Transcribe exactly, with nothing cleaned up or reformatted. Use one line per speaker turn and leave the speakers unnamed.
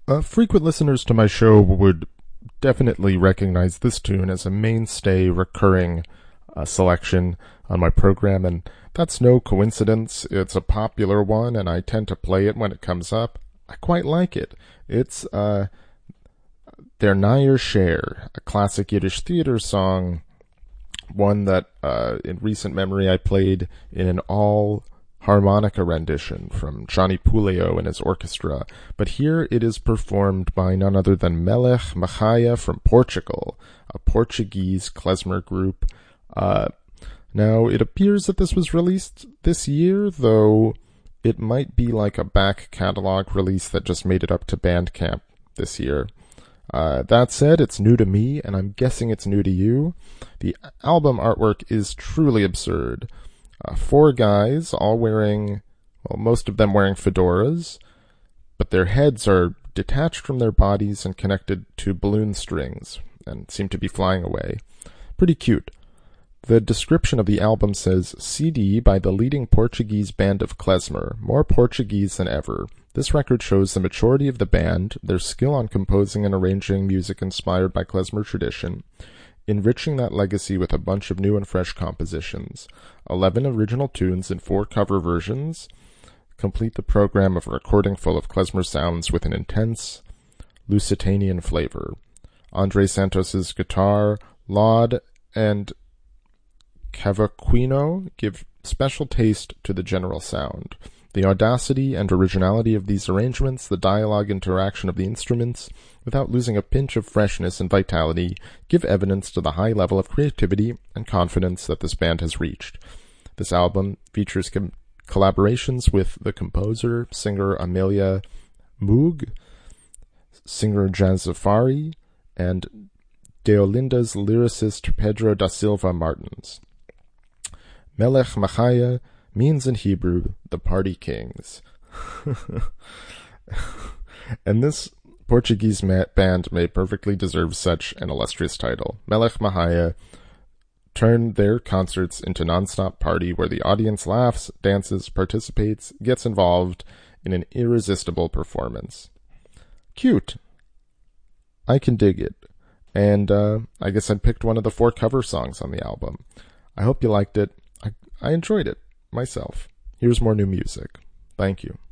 Uh, frequent listeners to my show would definitely recognize this tune as a mainstay recurring uh, selection on my program, and that's no coincidence. It's a popular one, and I tend to play it when it comes up. I quite like it. It's uh, Der Nyer Share, a classic Yiddish theater song, one that uh, in recent memory I played in an all harmonica rendition from Johnny Puleo and his orchestra, but here it is performed by none other than Melech Machaya from Portugal, a Portuguese klezmer group. Uh, now, it appears that this was released this year, though it might be like a back catalog release that just made it up to Bandcamp this year. Uh, that said, it's new to me, and I'm guessing it's new to you. The album artwork is truly absurd. Uh, four guys, all wearing, well, most of them wearing fedoras, but their heads are detached from their bodies and connected to balloon strings, and seem to be flying away. Pretty cute. The description of the album says, C D by the leading Portuguese band of klezmer, more Portuguese than ever. This record shows the maturity of the band, their skill on composing and arranging music inspired by klezmer tradition, enriching that legacy with a bunch of new and fresh compositions. Eleven original tunes and four cover versions complete the program of a recording full of klezmer sounds with an intense Lusitanian flavor. Andre Santos's guitar, laud, and cavaquinho give special taste to the general sound. The audacity and originality of these arrangements, the dialogue interaction of the instruments, without losing a pinch of freshness and vitality, give evidence to the high level of creativity and confidence that this band has reached. This album features com- collaborations with the composer, singer Amelia Moog, singer Jazz Zafari, and Deolinda's lyricist Pedro da Silva Martins. Melech Machaya means in Hebrew, the Party Kings. And this Portuguese ma- band may perfectly deserve such an illustrious title. Melech Machaya turned their concerts into non-stop party where the audience laughs, dances, participates, gets involved in an irresistible performance. Cute. I can dig it. And uh, I guess I picked one of the four cover songs on the album. I hope you liked it. I, I enjoyed it myself. Here's more new music. Thank you.